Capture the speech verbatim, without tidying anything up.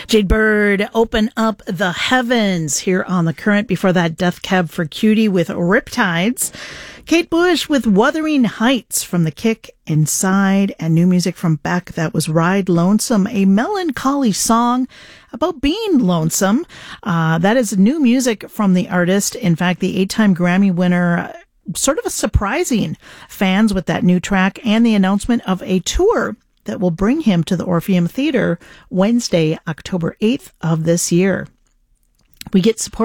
Jade Bird, Open Up the Heavens here on The Current. Before that, Death Cab for Cutie with Riptides. Kate Bush with Wuthering Heights from The Kick, Inside, and new music from Beck. That was Ride Lonesome, a melancholy song about being lonesome. Uh, that is new music from the artist. In fact, the eight-time Grammy winner, sort of a surprising fans with that new track and the announcement of a tour that will bring him to the Orpheum Theater Wednesday, October eighth of this year. We get support